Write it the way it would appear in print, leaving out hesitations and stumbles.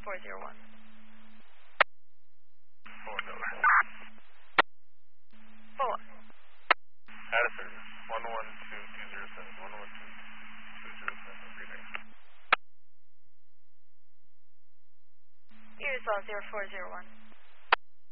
0401. Phone number. 4. Out of service. 112207. 112207. Good day. You as well, 0401.